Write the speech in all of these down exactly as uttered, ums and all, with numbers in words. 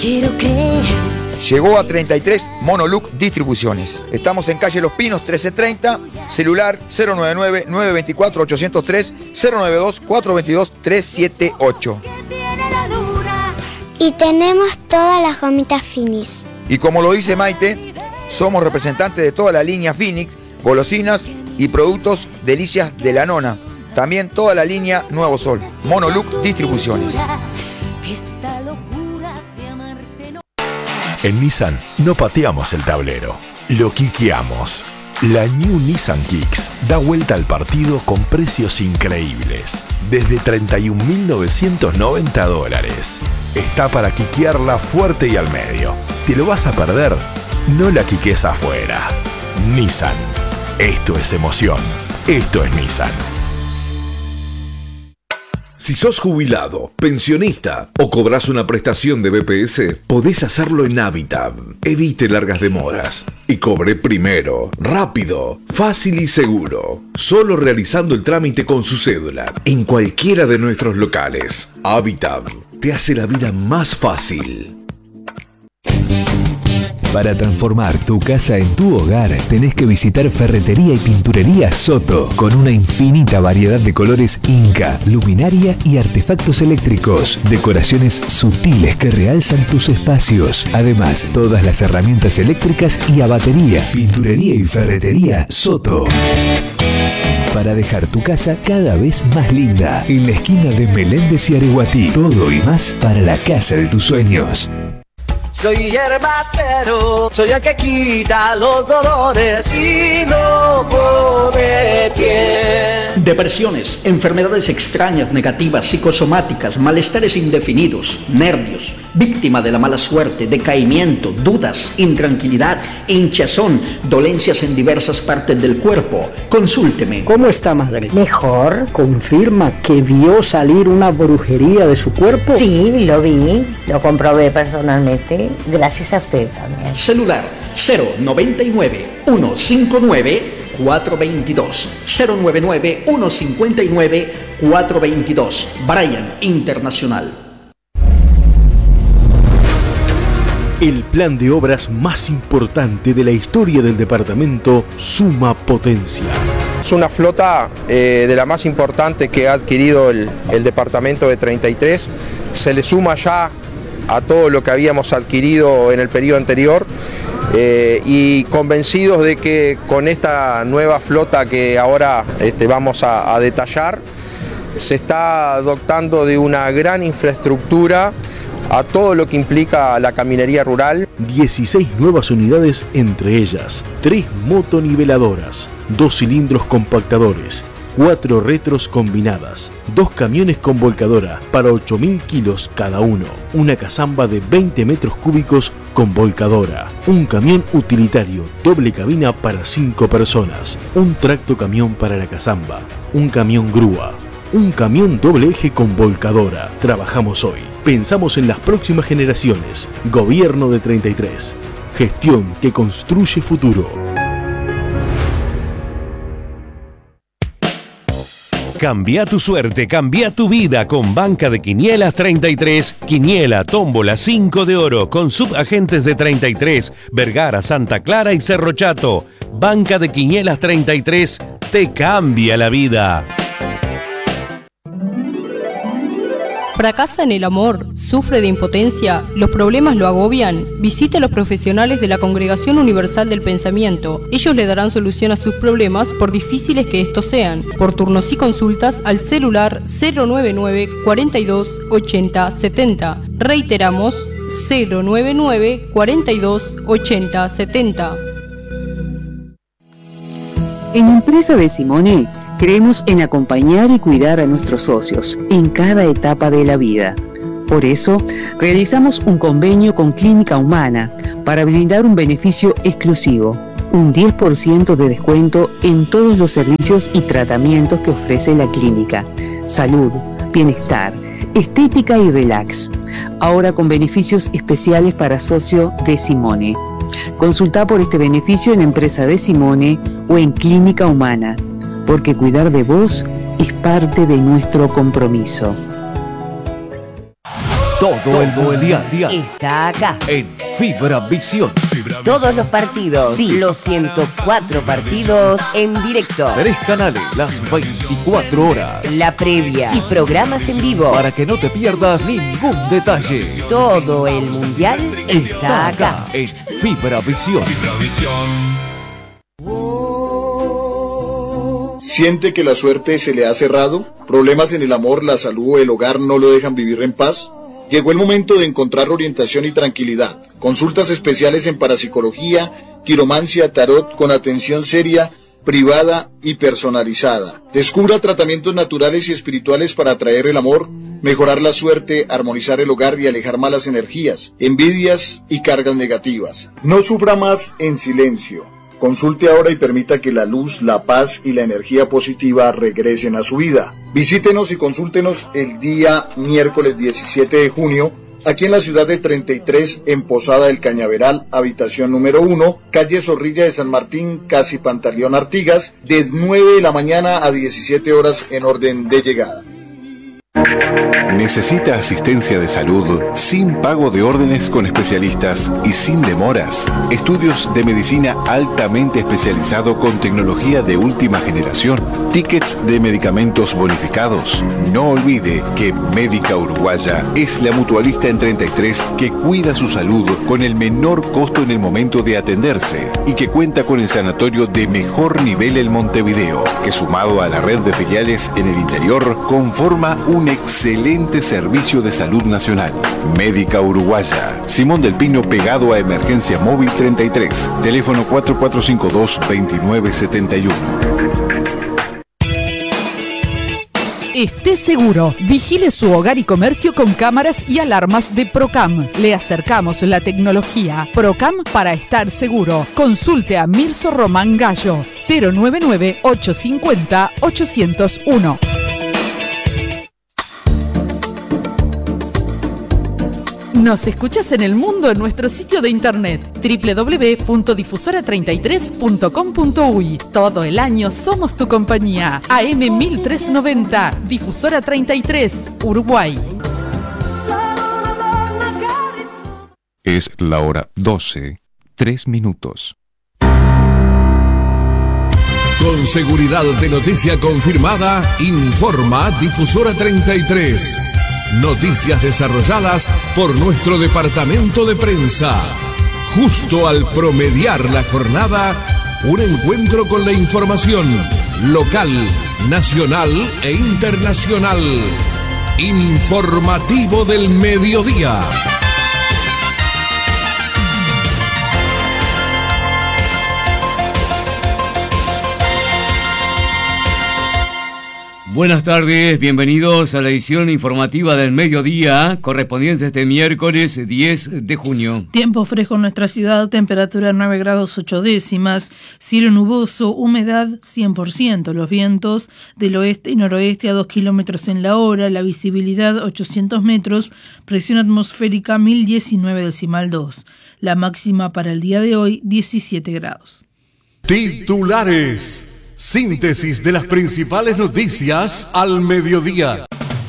Quiero creer. Llegó a treinta y tres Monoluc Distribuciones. Estamos en calle Los Pinos trece treinta, celular cero nueve nueve, nueve dos cuatro, ocho cero tres, cero nueve dos, cuatro dos dos, tres siete ocho. Y tenemos todas las gomitas Finis. Y como lo dice Maite, somos representantes de toda la línea Phoenix, golosinas y productos Delicias de la Nona. También toda la línea Nuevo Sol. Monoluc Distribuciones. En Nissan no pateamos el tablero, lo quiqueamos. La New Nissan Kicks da vuelta al partido con precios increíbles. Desde treinta y un mil novecientos noventa dólares. Está para quiquearla fuerte y al medio. ¿Te lo vas a perder? No la quiques afuera. Nissan. Esto es emoción. Esto es Nissan. Si sos jubilado, pensionista o cobras una prestación de B P S, podés hacerlo en Habitat. Evite largas demoras y cobre primero, rápido, fácil y seguro. Solo realizando el trámite con su cédula en cualquiera de nuestros locales. Habitat te hace la vida más fácil. Para transformar tu casa en tu hogar, tenés que visitar Ferretería y Pinturería Soto, con una infinita variedad de colores Inca, luminaria y artefactos eléctricos, decoraciones sutiles que realzan tus espacios. Además, todas las herramientas eléctricas y a batería. Pinturería y Ferretería Soto. Para dejar tu casa cada vez más linda, en la esquina de Meléndez y Areguatí. Todo y más para la casa de tus sueños. Soy herbatero, soy el que quita los dolores y no pone pie. Depresiones, enfermedades extrañas, negativas, psicosomáticas, malestares indefinidos, nervios, víctima de la mala suerte, decaimiento, dudas, intranquilidad, hinchazón, dolencias en diversas partes del cuerpo. Consúlteme. ¿Cómo está, madre? Mejor. ¿Confirma que vio salir una brujería de su cuerpo? Sí, lo vi, lo comprobé personalmente. Gracias a usted también. Celular cero noventa y nueve, uno cinco nueve, cuatro dos dos. cero nueve nueve, uno cinco nueve, cuatro dos dos. Brian Internacional. El plan de obras más importante de la historia del departamento suma potencia. Es una flota eh, de la más importante que ha adquirido el, el departamento de treinta y tres. Se le suma ya a todo lo que habíamos adquirido en el periodo anterior eh, y convencidos de que con esta nueva flota que ahora este, vamos a, a detallar, se está dotando de una gran infraestructura a todo lo que implica la caminería rural. dieciséis nuevas unidades, entre ellas tres motoniveladoras, dos cilindros compactadores, cuatro retros combinadas, dos camiones con volcadora para ocho mil kilos cada uno, una cazamba de veinte metros cúbicos con volcadora, un camión utilitario doble cabina para cinco personas, un tracto camión para la cazamba, un camión grúa, un camión doble eje con volcadora. Trabajamos hoy, pensamos en las próximas generaciones. Gobierno de treinta y tres. Gestión que construye futuro. Cambia tu suerte, cambia tu vida con Banca de Quinielas treinta y tres. Quiniela, tómbola, cinco de oro con subagentes de treinta y tres, Vergara, Santa Clara y Cerro Chato. Banca de Quinielas treinta y tres te cambia la vida. ¿Fracasa en el amor? ¿Sufre de impotencia? ¿Los problemas lo agobian? Visite a los profesionales de la Congregación Universal del Pensamiento. Ellos le darán solución a sus problemas, por difíciles que estos sean. Por turnos y consultas al celular cero nueve nueve, cuarenta y dos, ochenta, setenta. Reiteramos, cero nueve nueve, cuarenta y dos, ochenta, setenta. En Impreso de Simone creemos en acompañar y cuidar a nuestros socios en cada etapa de la vida. Por eso, realizamos un convenio con Clínica Humana para brindar un beneficio exclusivo, un diez por ciento de descuento en todos los servicios y tratamientos que ofrece la clínica. Salud, bienestar, estética y relax. Ahora con beneficios especiales para socio de Simone. Consulta por este beneficio en Empresa de Simone o en Clínica Humana, porque cuidar de vos es parte de nuestro compromiso. Todo el mundial está acá en Fibra Visión. Todos los partidos, sí, los ciento cuatro partidos en directo. Tres canales, las veinticuatro horas. La previa y programas en vivo. Para que no te pierdas ningún detalle. Todo el mundial está acá en Fibra Visión. ¿Siente que la suerte se le ha cerrado? ¿Problemas en el amor, la salud o el hogar no lo dejan vivir en paz? Llegó el momento de encontrar orientación y tranquilidad. Consultas especiales en parapsicología, quiromancia, tarot, con atención seria, privada y personalizada. Descubra tratamientos naturales y espirituales para atraer el amor, mejorar la suerte, armonizar el hogar y alejar malas energías, envidias y cargas negativas. No sufra más en silencio. Consulte ahora y permita que la luz, la paz y la energía positiva regresen a su vida. Visítenos y consúltenos el día miércoles diecisiete de junio, aquí en la ciudad de treinta y tres, en Posada del Cañaveral, habitación número uno, calle Zorrilla de San Martín, casi Pantaleón Artigas, de nueve de la mañana a diecisiete horas en orden de llegada. ¿Necesita asistencia de salud sin pago de órdenes con especialistas y sin demoras? Estudios de medicina altamente especializado con tecnología de última generación. Tickets de medicamentos bonificados. No olvide que Médica Uruguaya es la mutualista en treinta y tres que cuida su salud con el menor costo en el momento de atenderse y que cuenta con el sanatorio de mejor nivel en Montevideo, que sumado a la red de filiales en el interior conforma un excelente servicio de salud nacional. Médica Uruguaya. Simón del Pino pegado a Emergencia Móvil treinta y tres. Teléfono cuatro cuatro cinco dos, dos nueve siete uno. Esté seguro, vigile su hogar y comercio con cámaras y alarmas de Procam. Le acercamos la tecnología Procam para estar seguro. Consulte a Mirso Román Gallo, cero nueve nueve, ocho cinco cero, ocho cero uno. Nos escuchas en el mundo en nuestro sitio de internet doble u doble u doble u punto difusora treinta y tres punto com punto uy. Todo el año somos tu compañía. A M mil trescientos noventa, Difusora treinta y tres, Uruguay. Es la hora doce, tres minutos. Con seguridad de noticia confirmada, informa Difusora treinta y tres. Noticias desarrolladas por nuestro departamento de prensa. Justo al promediar la jornada, un encuentro con la información local, nacional e internacional. Informativo del mediodía. Buenas tardes, bienvenidos a la edición informativa del mediodía, correspondiente a este miércoles diez de junio. Tiempo fresco en nuestra ciudad, temperatura nueve grados ocho décimas, cielo nuboso, humedad cien por ciento, los vientos del oeste y noroeste a dos kilómetros en la hora, la visibilidad ochocientos metros, presión atmosférica mil diecinueve decimal dos. La máxima para el día de hoy, diecisiete grados. Titulares. Síntesis de las principales noticias al mediodía.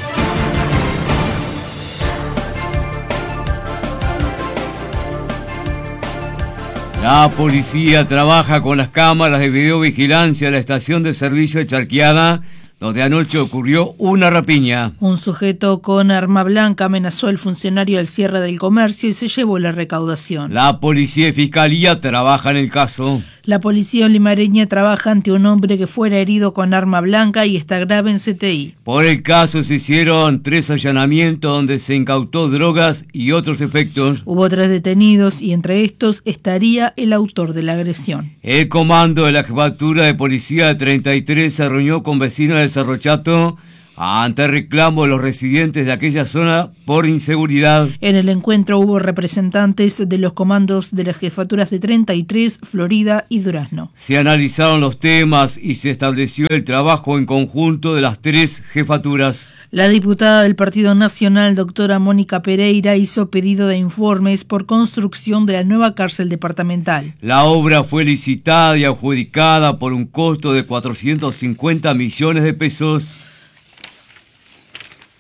La policía trabaja con las cámaras de videovigilancia de la estación de servicio de Charqueada, donde anoche ocurrió una rapiña. Un sujeto con arma blanca amenazó al funcionario al cierre del comercio y se llevó la recaudación. La policía y fiscalía trabajan en el caso. La policía limareña trabaja ante un hombre que fuera herido con arma blanca y está grave en C T I. Por el caso se hicieron tres allanamientos donde se incautó drogas y otros efectos. Hubo tres detenidos y entre estos estaría el autor de la agresión. El comando de la jefatura de policía de treinta y tres se reunió con vecinos de Cerro Chato ante reclamo de los residentes de aquella zona por inseguridad. En el encuentro hubo representantes de los comandos de las jefaturas de treinta y tres, Florida y Durazno. Se analizaron los temas y se estableció el trabajo en conjunto de las tres jefaturas. La diputada del Partido Nacional, doctora Mónica Pereira, hizo pedido de informes por construcción de la nueva cárcel departamental. La obra fue licitada y adjudicada por un costo de cuatrocientos cincuenta millones de pesos.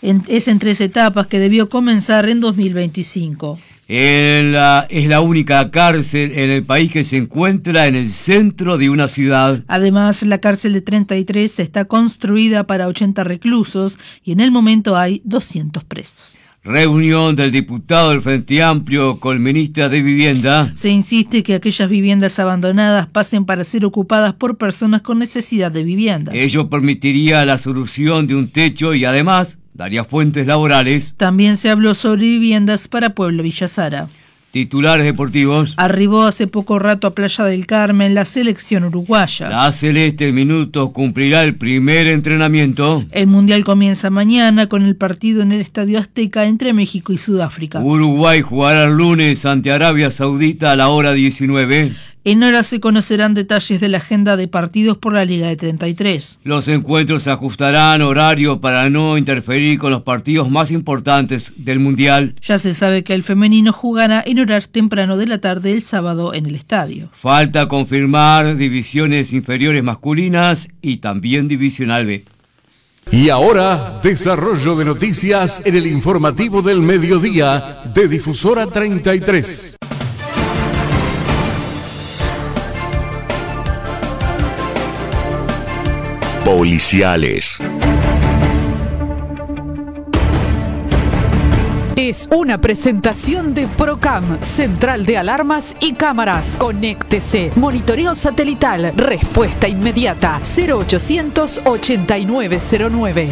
En, es en tres etapas que debió comenzar en dos mil veinticinco. En la, es la única cárcel en el país que se encuentra en el centro de una ciudad. Además, la cárcel de treinta y tres está construida para ochenta reclusos y en el momento hay doscientos presos. Reunión del diputado del Frente Amplio con ministra de Vivienda. Se insiste que aquellas viviendas abandonadas pasen para ser ocupadas por personas con necesidad de viviendas. Ello permitiría la solución de un techo y además daría fuentes laborales. También se habló sobre viviendas para Pueblo Villa Sara. Titulares deportivos. Arribó hace poco rato a Playa del Carmen la selección uruguaya. La Celeste en minutos cumplirá el primer entrenamiento. El Mundial comienza mañana con el partido en el Estadio Azteca entre México y Sudáfrica. Uruguay jugará el lunes ante Arabia Saudita a la hora diecinueve. En horas se conocerán detalles de la agenda de partidos por la Liga de treinta y tres. Los encuentros ajustarán horario para no interferir con los partidos más importantes del Mundial. Ya se sabe que el femenino jugará en horario temprano de la tarde el sábado en el estadio. Falta confirmar divisiones inferiores masculinas y también divisional B. Y ahora, desarrollo de noticias en el informativo del mediodía de Difusora treinta y tres. Policiales. Es una presentación de Procam, Central de Alarmas y Cámaras. Conéctese. Monitoreo satelital. Respuesta inmediata. cero ochocientos ochenta y nueve cero nueve.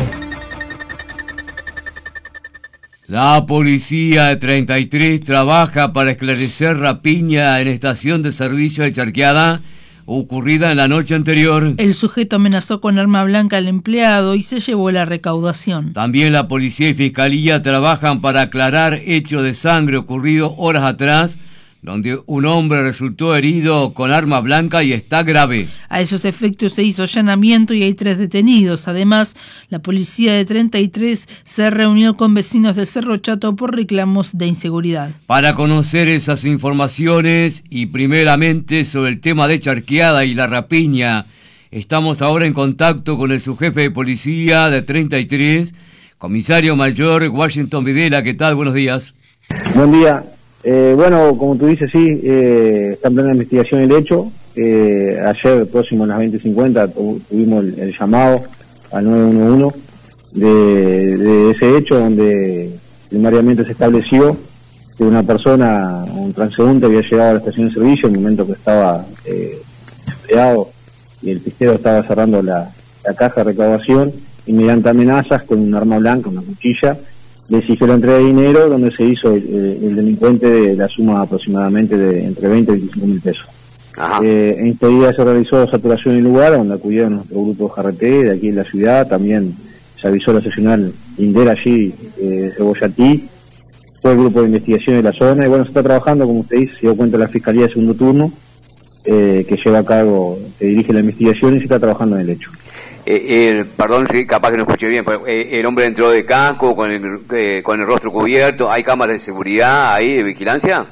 La policía de treinta y tres trabaja para esclarecer rapiña en estación de servicio de Charqueada ocurrida en la noche anterior. El sujeto amenazó con arma blanca al empleado y se llevó la recaudación. También la policía y fiscalía trabajan para aclarar hechos de sangre ocurridos horas atrás, donde un hombre resultó herido con arma blanca y está grave. A esos efectos se hizo allanamiento y hay tres detenidos. Además, la policía de treinta y tres se reunió con vecinos de Cerro Chato por reclamos de inseguridad. Para conocer esas informaciones y primeramente sobre el tema de Charqueada y la rapiña, estamos ahora en contacto con el subjefe de policía de treinta y tres, comisario mayor Washington Videla. ¿Qué tal? Buenos días. Buen día. Eh, bueno, como tú dices, sí, eh, está en plena investigación el hecho. Eh, ayer, próximo a las veinte cincuenta, tu, tuvimos el, el llamado al nueve uno uno de, de ese hecho, donde primariamente se estableció que una persona, un transeúnte, había llegado a la estación de servicio en el momento que estaba eh, empleado y el pistero estaba cerrando la, la caja de recaudación, y mediante amenazas con un arma blanca, una cuchilla, le exigió la entrega de dinero, donde se hizo el, el delincuente de la suma aproximadamente de entre veinte y veinticinco mil pesos. Eh, enseguida se realizó saturación en el lugar, donde acudieron nuestro grupo de G R T de aquí en la ciudad. También se avisó la seccional Indera allí, eh, de Cebollatí. Fue el grupo de investigación de la zona, y bueno, se está trabajando, como usted dice, se dio cuenta la Fiscalía de Segundo Turno, eh, que lleva a cabo, que dirige la investigación y se está trabajando en el hecho. Eh, el, perdón, sí, capaz que no escuché bien, pero, eh, el hombre entró de casco, con el, eh, con el rostro cubierto. ¿Hay cámaras de seguridad ahí, de vigilancia?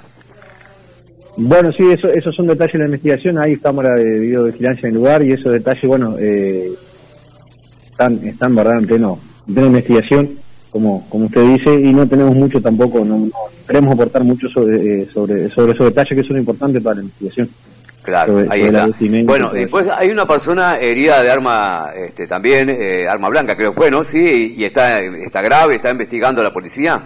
Bueno, sí, eso, esos son detalles de la investigación. Hay cámara de videovigilancia en el lugar, y esos detalles, bueno, eh, están, están verdad en pleno, en plena investigación, como, como usted dice, y no tenemos mucho tampoco, no, no queremos aportar mucho sobre, eh, sobre, sobre esos detalles que son importantes para la investigación. Claro, sobre, ahí sobre está. Bueno, después hay una persona herida de arma, este, también, eh, arma blanca, creo que fue, ¿no? Sí, y está, está grave, está investigando la policía.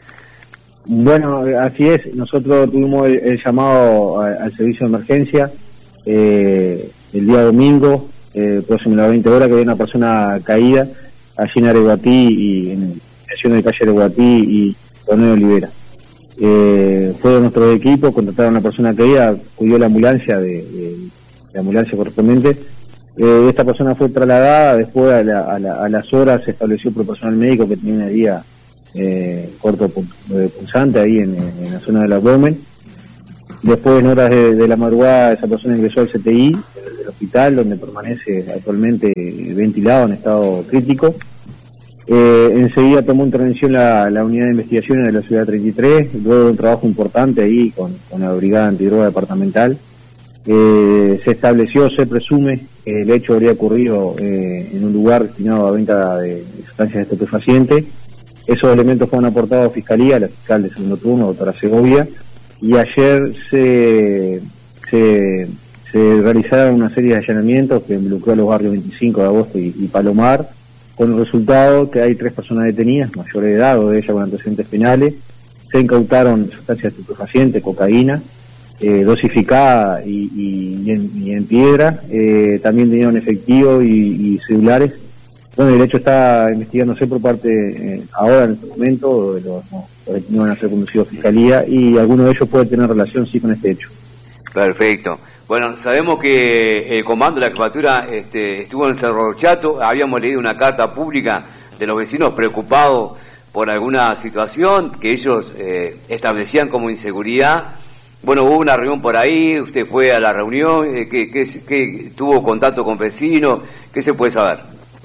Bueno, así es. Nosotros tuvimos el, el llamado a, al servicio de emergencia eh, el día domingo, eh, próximo a las veinte horas, que había una persona caída allí en Areguatí, y en la estación de calle Areguatí y Torneo Olivera. Eh, fue de nuestro equipo, contrataron a una persona caída, acudió la ambulancia de, de la ambulancia correspondiente. Eh, esta persona fue trasladada, después a, la, a, la, a las horas se estableció por personal médico que tenía una herida eh, corto punzante ahí en, en la zona del abdomen. Después, en horas de, de la madrugada, esa persona ingresó al C T I del hospital, donde permanece actualmente ventilado en estado crítico. Eh, enseguida tomó intervención la, la unidad de investigación de la ciudad treinta y tres, luego de un trabajo importante ahí con, con la brigada antidroga departamental. Eh, se estableció, se presume que el hecho habría ocurrido eh, en un lugar destinado a venta de sustancias estupefacientes, Esos elementos fueron aportados a Fiscalía, la fiscal de segundo turno, doctora Segovia, y ayer se, se, se realizaron una serie de allanamientos que involucró a los barrios veinticinco de agosto y, y Palomar, con el resultado que hay tres personas detenidas, mayores de edad, dos de ellas con antecedentes penales. Se incautaron sustancias estupefacientes, cocaína, eh, dosificada y, y, y, en, y en piedra, eh, también tenían efectivo y, y celulares. Bueno, el hecho está investigándose por parte, eh, ahora en este momento, de los, no, los detenidos van a ser conducidos a Fiscalía, y alguno de ellos puede tener relación, sí, con este hecho. Perfecto. Bueno, sabemos que el comando de la jefatura este, estuvo en Cerro Chato. Habíamos leído una carta pública de los vecinos preocupados por alguna situación que ellos eh, establecían como inseguridad. Bueno, hubo una reunión por ahí, usted fue a la reunión, eh, que, que, que tuvo contacto con vecinos, ¿qué se puede saber?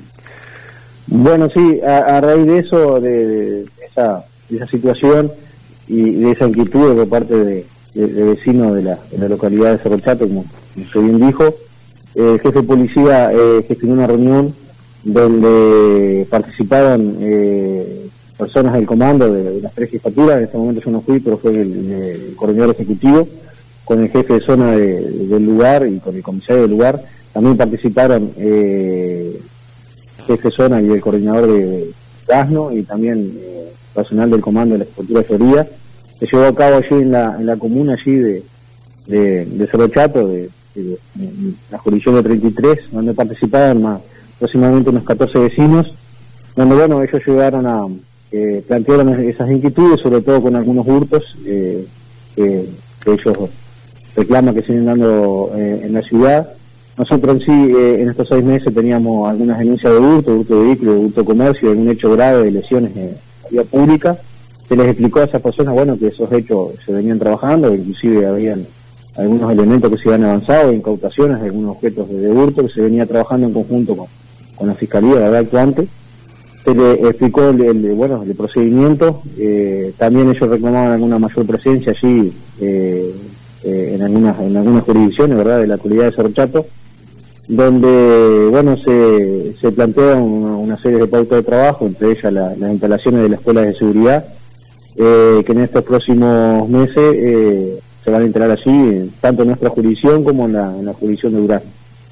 Bueno, sí, a, a raíz de eso, de, de, esa, de esa situación y de esa inquietud por parte de, de, de vecinos de la, de la localidad de Cerro Chato, como usted bien dijo, eh, el jefe de policía eh, gestionó una reunión donde participaron eh, personas del comando de, de las tres jefaturas. En ese momento yo no fui, pero fue el, el coordinador ejecutivo, con el jefe de zona de, de, del lugar y con el comisario del lugar. También participaron eh, jefe de zona y el coordinador de, de Gasno, y también eh, personal del comando de la jefatura de Florida. Se llevó a cabo allí en la, en la comuna allí de, de, de Cerro Chato, de, de, de, de la jurisdicción de treinta y tres, donde participaban más, aproximadamente unos catorce vecinos, donde bueno, ellos llegaron a eh, plantearon esas inquietudes, sobre todo con algunos hurtos eh, que, que ellos reclaman que se vienen dando eh, en la ciudad. Nosotros en sí, eh, en estos seis meses teníamos algunas denuncias de hurto, hurto de vehículos, hurto de comercio, algún hecho grave de lesiones en la vía pública. Se les explicó a esas personas, bueno, que esos hechos se venían trabajando, inclusive habían algunos elementos que se habían avanzado, incautaciones de algunos objetos de, de hurto que se venía trabajando en conjunto con, con la Fiscalía, la verdad, actuante. Se le explicó el, el, bueno, el procedimiento. Eh, también ellos reclamaban alguna mayor presencia allí eh, eh, en algunas en algunas jurisdicciones, ¿verdad?, de la localidad de Cerro Chato, donde bueno se, se plantean una, una serie de pautas de trabajo, entre ellas la, las instalaciones de las escuelas de seguridad, eh, que en estos próximos meses eh, se van a instalar allí, tanto en nuestra jurisdicción como en la, en la jurisdicción de Durazno.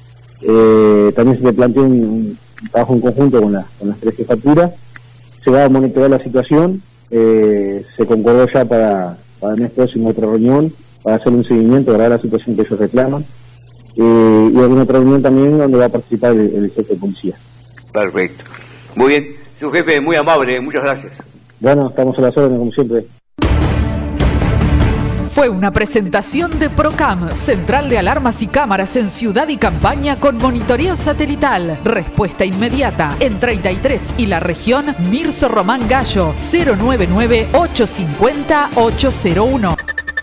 Eh, también se le planteó un, un trabajo en conjunto con, la, con las tres jefaturas. Se va a monitorear la situación, eh, se concordó ya para, para el mes próximo otra reunión, para hacer un seguimiento, ¿verdad?, de la situación que ellos reclaman. Eh, y alguna otra reunión también donde va a participar el, el jefe de policía. Perfecto. Muy bien. Su jefe, muy amable, muchas gracias. Bueno, estamos a las órdenes como siempre. Fue una presentación de Procam, Central de Alarmas y Cámaras en Ciudad y Campaña con monitoreo satelital. Respuesta inmediata en treinta y tres y la región. Mirso Román Gallo, cero nueve nueve, ocho cinco cero, ocho cero uno.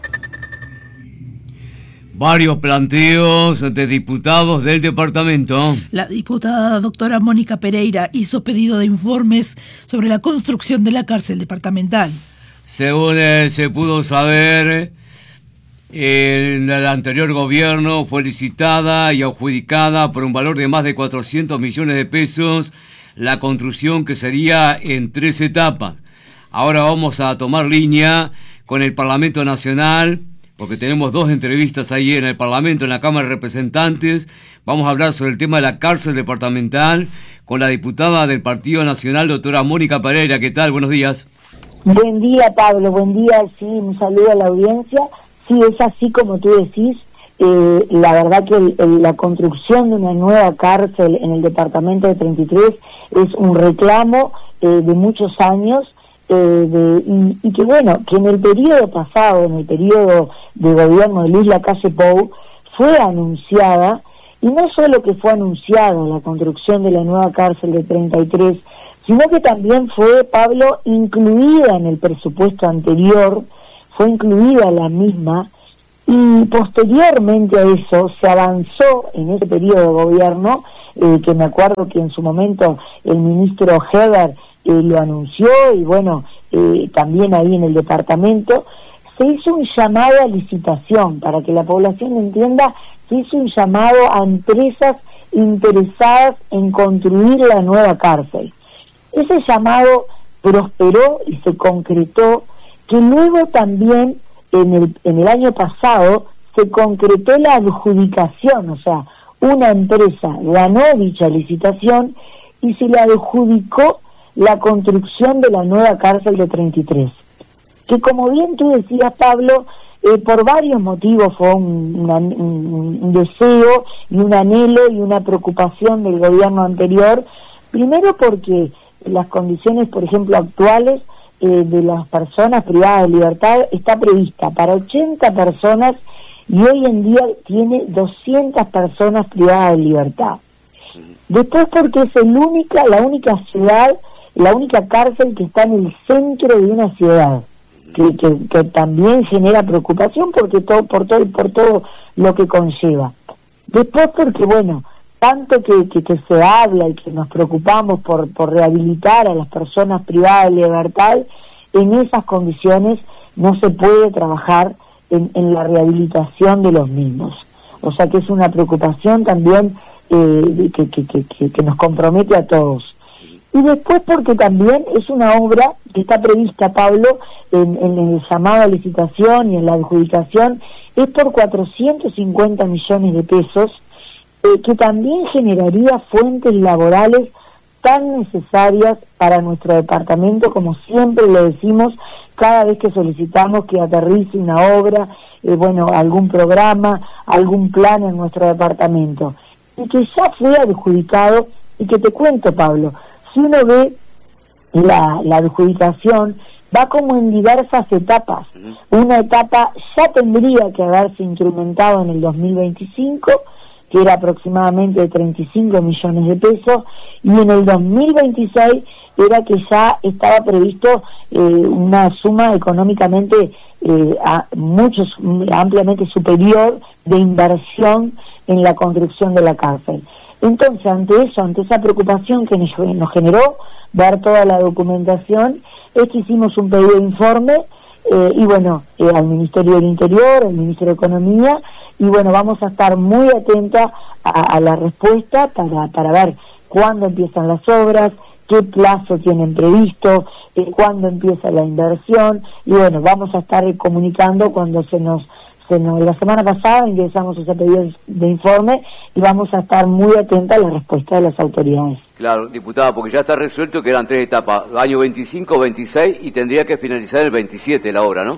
Varios planteos de diputados del departamento. La diputada doctora Mónica Pereira hizo pedido de informes sobre la construcción de la cárcel departamental. Según eh, se pudo saber, en el anterior gobierno fue licitada y adjudicada por un valor de más de cuatrocientos millones de pesos la construcción, que sería en tres etapas. Ahora vamos a tomar línea con el Parlamento Nacional, porque tenemos dos entrevistas ahí en el Parlamento, en la Cámara de Representantes. Vamos a hablar sobre el tema de la cárcel departamental con la diputada del Partido Nacional, doctora Mónica Pereira. ¿Qué tal? Buenos días. Buen día, Pablo. Buen día. Sí, un saludo a la audiencia. Sí, es así como tú decís. Eh, la verdad que el, el, la construcción de una nueva cárcel en el departamento de treinta y tres es un reclamo eh, de muchos años. Eh, de, y, y que bueno, que en el periodo pasado, en el periodo de gobierno de Luis Lacalle Pou, fue anunciada, y no solo que fue anunciada la construcción de la nueva cárcel de treinta y tres, sino que también fue, Pablo, incluida en el presupuesto anterior, fue incluida la misma, y posteriormente a eso se avanzó en ese periodo de gobierno, eh, que me acuerdo que en su momento el ministro Heber Eh, lo anunció, y bueno, eh, también ahí en el departamento se hizo un llamado a licitación, para que la población entienda, se hizo un llamado a empresas interesadas en construir la nueva cárcel. Ese llamado prosperó y se concretó, que luego también en el, en el año pasado se concretó la adjudicación, o sea, una empresa ganó dicha licitación y se le adjudicó la construcción de la nueva cárcel de treinta y tres, que como bien tú decías, Pablo, eh, por varios motivos fue un, una, un, un deseo y un anhelo y una preocupación del gobierno anterior, primero porque las condiciones, por ejemplo, actuales eh, de las personas privadas de libertad está prevista para ochenta personas y hoy en día tiene doscientas personas privadas de libertad. Después porque es el única, la única ciudad, la única cárcel que está en el centro de una ciudad, que, que, que también genera preocupación porque todo, por todo, por todo lo que conlleva. Después porque, bueno, tanto que, que, que se habla y que nos preocupamos por, por rehabilitar a las personas privadas de libertad, en esas condiciones no se puede trabajar en, en la rehabilitación de los mismos. O sea que es una preocupación también eh, que, que, que, que nos compromete a todos. Y después porque también es una obra que está prevista, Pablo, en, en el llamado a licitación y en la adjudicación, es por cuatrocientos cincuenta millones de pesos, eh, que también generaría fuentes laborales tan necesarias para nuestro departamento, como siempre lo decimos cada vez que solicitamos que aterrice una obra, eh, bueno, algún programa, algún plan en nuestro departamento, y que ya fue adjudicado, y que te cuento, Pablo, si uno ve la, la adjudicación, va como en diversas etapas. Una etapa ya tendría que haberse instrumentado en el dos mil veinticinco, que era aproximadamente de treinta y cinco millones de pesos, y en el dos mil veintiséis era que ya estaba previsto eh, una suma económicamente eh, a muchos, ampliamente superior de inversión en la construcción de la cárcel. Entonces, ante eso, ante esa preocupación que nos, nos generó ver toda la documentación, es que hicimos un pedido de informe eh, y bueno, eh, al Ministerio del Interior, al Ministerio de Economía, y bueno, vamos a estar muy atentas a, a la respuesta para, para ver cuándo empiezan las obras, qué plazo tienen previsto, eh, cuándo empieza la inversión, y bueno, vamos a estar comunicando cuando se nos, se nos... La semana pasada ingresamos ese pedido de informe y vamos a estar muy atentas a la respuesta de las autoridades. Claro, diputada, porque ya está resuelto que eran tres etapas, año veinticinco, veintiséis y tendría que finalizar el veintisiete la obra, ¿no?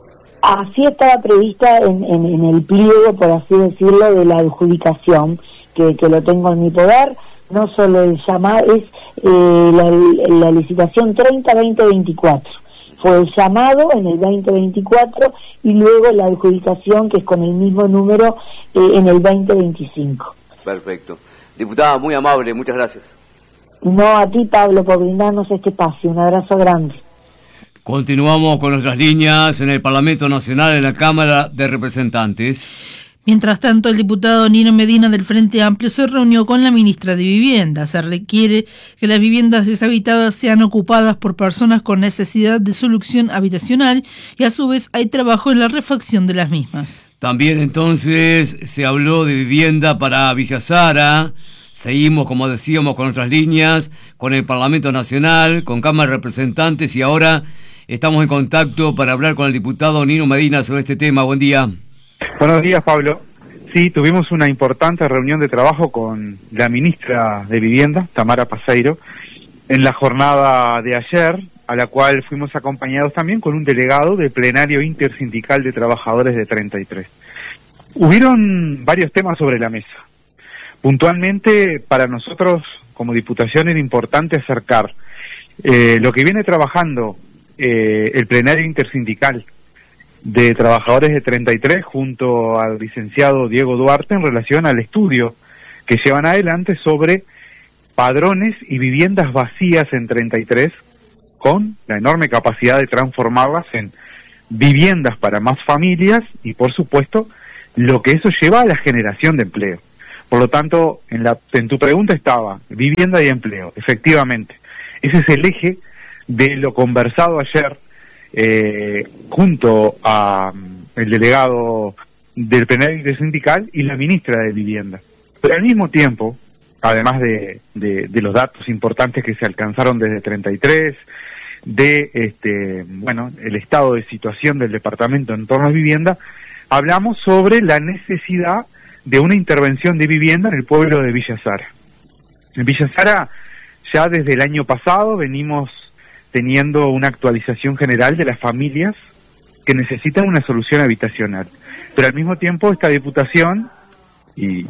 Así estaba prevista en, en, en el pliego, por así decirlo, de la adjudicación, que, que lo tengo en mi poder. No solo el llamado, es eh, la, la licitación treinta veinte veinticuatro. Fue el llamado en el veinte veinticuatro y luego la adjudicación, que es con el mismo número, eh, en el veinte veinticinco. Perfecto. Diputada, muy amable, muchas gracias. No, a ti, Pablo, por brindarnos este espacio. Un abrazo grande. Continuamos con nuestras líneas en el Parlamento Nacional, en la Cámara de Representantes. Mientras tanto, el diputado Nino Medina del Frente Amplio se reunió con la ministra de Vivienda. Se requiere que las viviendas deshabitadas sean ocupadas por personas con necesidad de solución habitacional y a su vez hay trabajo en la refacción de las mismas. También entonces se habló de vivienda para Villa Sara. Seguimos, como decíamos, con nuestras líneas, con el Parlamento Nacional, con Cámara de Representantes, y ahora estamos en contacto para hablar con el diputado Nino Medina sobre este tema. Buen día. Buenos días, Pablo. Sí, tuvimos una importante reunión de trabajo con la ministra de Vivienda, Tamara Paseiro, en la jornada de ayer, a la cual fuimos acompañados también con un delegado del plenario intersindical de trabajadores de treinta y tres. Hubieron varios temas sobre la mesa. Puntualmente, para nosotros como Diputación era importante acercar eh, lo que viene trabajando eh, el plenario intersindical de trabajadores de treinta y tres junto al licenciado Diego Duarte en relación al estudio que llevan adelante sobre padrones y viviendas vacías en treinta y tres, con la enorme capacidad de transformarlas en viviendas para más familias y, por supuesto, lo que eso lleva a la generación de empleo. Por lo tanto, en, la, en tu pregunta estaba vivienda y empleo. Efectivamente, ese es el eje de lo conversado ayer eh, junto a um, el delegado del plenario intersindical y la ministra de Vivienda. Pero al mismo tiempo, además de, de, de los datos importantes que se alcanzaron desde treinta y tres, de este, bueno, el estado de situación del departamento en torno a vivienda, hablamos sobre la necesidad de una intervención de vivienda en el pueblo de Villa Sara. En Villa Sara, ya desde el año pasado venimos teniendo una actualización general de las familias que necesitan una solución habitacional. Pero al mismo tiempo esta Diputación y,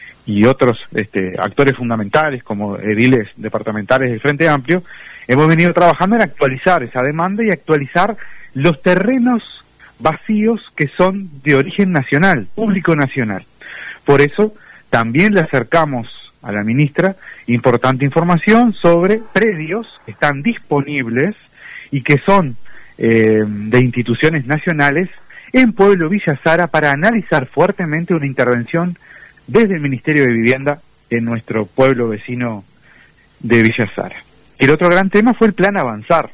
y otros este, actores fundamentales como ediles departamentales del Frente Amplio, hemos venido trabajando en actualizar esa demanda y actualizar los terrenos vacíos que son de origen nacional, público nacional. Por eso también le acercamos a la ministra importante información sobre predios que están disponibles y que son eh, de instituciones nacionales en Pueblo Villa Sara para analizar fuertemente una intervención desde el Ministerio de Vivienda en nuestro pueblo vecino de Villa Sara. El otro gran tema fue el plan Avanzar.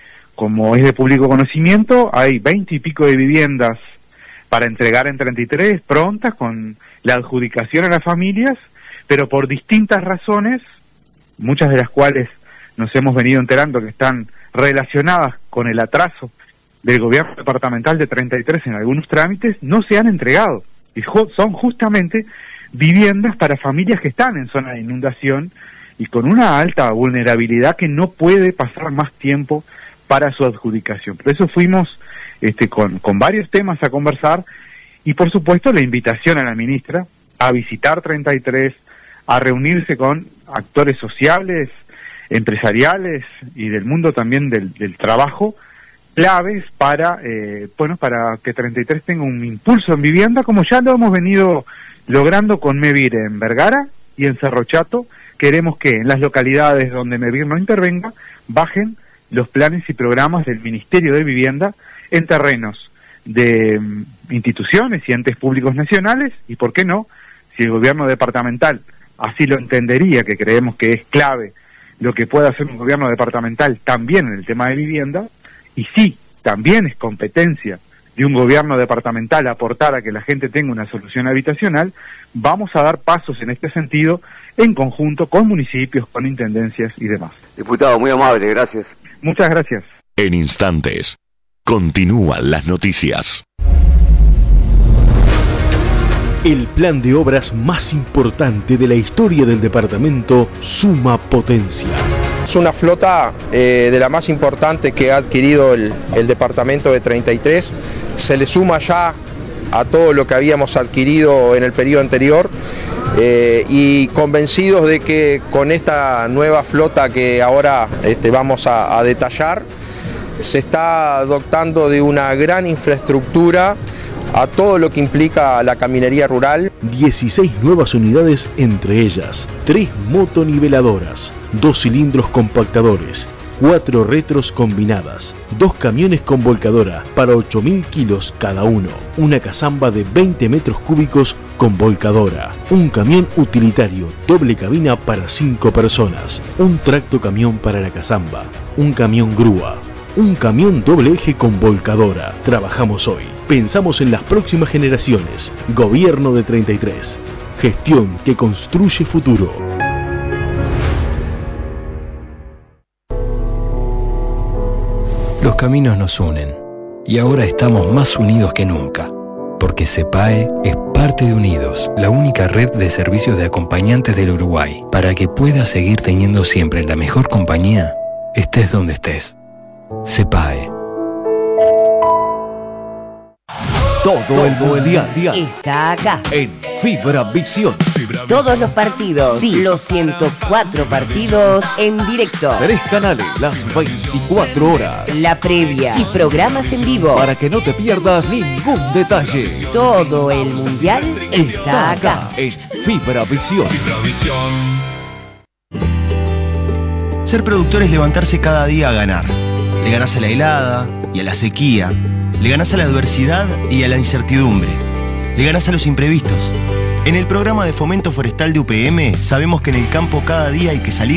Como es de público conocimiento, hay veinte y pico de viviendas para entregar en treinta y tres prontas con la adjudicación a las familias, pero por distintas razones, muchas de las cuales nos hemos venido enterando que están relacionadas con el atraso del gobierno departamental de treinta y tres en algunos trámites, no se han entregado. Y son justamente viviendas para familias que están en zona de inundación y con una alta vulnerabilidad que no puede pasar más tiempo para su adjudicación. Por eso fuimos este, con, con varios temas a conversar y por supuesto la invitación a la ministra a visitar treinta y tres, a reunirse con actores sociales, empresariales y del mundo también del, del trabajo, claves para eh, bueno para que treinta y tres tenga un impulso en vivienda, como ya lo hemos venido logrando con MEVIR en Vergara y en Cerro Chato. Queremos que en las localidades donde MEVIR no intervenga, bajen los planes y programas del Ministerio de Vivienda en terrenos de um, instituciones y entes públicos nacionales, y por qué no, si el gobierno departamental así lo entendería, que creemos que es clave lo que pueda hacer un gobierno departamental también en el tema de vivienda, y sí, también es competencia de un gobierno departamental aportar a que la gente tenga una solución habitacional, vamos a dar pasos en este sentido en conjunto con municipios, con intendencias y demás. Diputado, muy amable, gracias. Muchas gracias. En instantes, continúan las noticias. El plan de obras más importante de la historia del departamento suma potencia. Es una flota eh, de la más importante que ha adquirido el, el departamento de treinta y tres. Se le suma ya a todo lo que habíamos adquirido en el periodo anterior eh, y convencidos de que con esta nueva flota que ahora este, vamos a, a detallar, se está dotando de una gran infraestructura a todo lo que implica la caminería rural. dieciséis nuevas unidades, entre ellas tres motoniveladoras, dos cilindros compactadores, cuatro retros combinadas, dos camiones con volcadora para ocho mil kilos cada uno, una cazamba de veinte metros cúbicos con volcadora, un camión utilitario doble cabina para cinco personas, un tracto camión para la cazamba, un camión grúa, un camión doble eje con volcadora. Trabajamos hoy, pensamos en las próximas generaciones. Gobierno de treinta y tres. Gestión que construye futuro. Los caminos nos unen y ahora estamos más unidos que nunca, porque CEPAE es parte de Unidos, la única red de servicios de acompañantes del Uruguay, para que puedas seguir teniendo siempre la mejor compañía, estés donde estés. CEPAE. Todo el mundial está acá en Fibra Visión. Todos los partidos, sí, los ciento cuatro partidos en directo. Tres canales, las veinticuatro horas. La previa y programas en vivo. Para que no te pierdas ningún detalle. Todo el mundial está acá en Fibra Visión. Ser productor es levantarse cada día a ganar. Le ganás a la helada y a la sequía. Le ganás a la adversidad y a la incertidumbre. Le ganás a los imprevistos. En el programa de fomento forestal de U P M sabemos que en el campo cada día hay que salir